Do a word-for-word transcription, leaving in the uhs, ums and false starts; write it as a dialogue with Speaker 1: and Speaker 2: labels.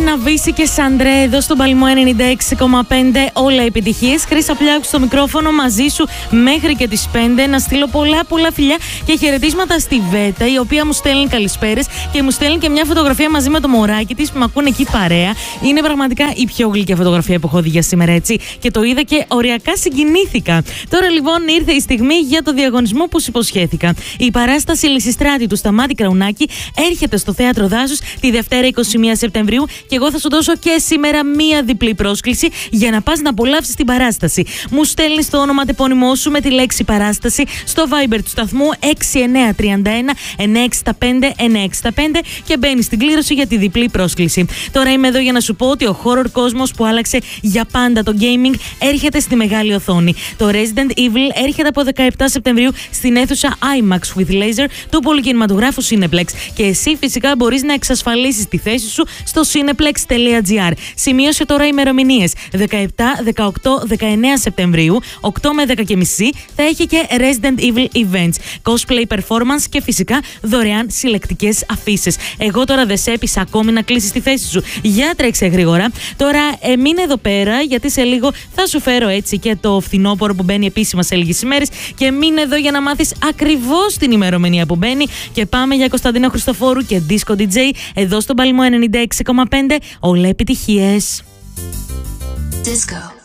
Speaker 1: Ναβίση και Σαντρέ εδώ στον Παλμό ενενήντα έξι κόμμα πέντε. Όλα επιτυχίες. Χρύσα Πλιάκου στο μικρόφωνο μαζί σου μέχρι και τις πέντε. Να στείλω πολλά πολλά φιλιά και χαιρετίσματα στη Βέτα, η οποία μου στέλνει καλησπέρες και μου στέλνει και μια φωτογραφία μαζί με το μωράκι της που με ακούνε εκεί παρέα. Είναι πραγματικά η πιο γλυκιά φωτογραφία που έχω δει για σήμερα, έτσι. Και το είδα και οριακά συγκινήθηκα. Τώρα λοιπόν ήρθε η στιγμή για το διαγωνισμό που σου υποσχέθηκα. Η παράσταση Λυσιστράτη του Σταμάτη Κραουνάκη έρχεται στο Θέατρο Δάσους τη Δευτέρα είκοσι μία Σεπτεμβρίου και εγώ θα σου δώσω και σήμερα μία διπλή πρόσκληση για να πας να απολαύσεις την παράσταση. Μου στέλνεις το όνομα τεπώνυμό σου με τη λέξη παράσταση στο Viber του σταθμού έξι εννιά τρία ένα εννιά έξι πέντε εννιά έξι πέντε και μπαίνεις στην κλήρωση για τη διπλή πρόσκληση. Τώρα είμαι εδώ για να σου πω ότι ο horror κόσμος που άλλαξε για πάντα το gaming έρχεται στη μεγάλη οθόνη. Το Resident Evil έρχεται από δεκαεπτά Σεπτεμβρίου στην αίθουσα IMAX with Laser του πολυκινηματογράφου Cineplex και εσύ φυσικά μπορείς να εξασφαλίσεις τη θέση σου στο cineplex τελεία gr. Σημείωσε τώρα ημερομηνίες. δεκαεπτά, δεκαοκτώ, δεκαεννιά Σεπτεμβρίου, οκτώ με δέκα και μισή θα έχει και Resident Evil Events, cosplay performance και φυσικά δωρεάν συλλεκτικές αφίσες. Εγώ τώρα δεν σε έπεισα ακόμη να κλείσεις τη θέση σου. Για τρέξε γρήγορα. Τώρα ε, μείνε εδώ πέρα γιατί σε λίγο θα σου φέρω έτσι και το φθινόπωρο που μπαίνει επίσημα σε λίγες ημέρες και μείνε εδώ για να μάθεις ακριβώς την ημερομηνία που μπαίνει και πάμε για Κωνσταντίνο Χριστοφόρου και Disco ντι τζέι εδώ στον Παλμό ενενήντα έξι κόμμα πέντε. Όλα επιτυχίες.
Speaker 2: Disco.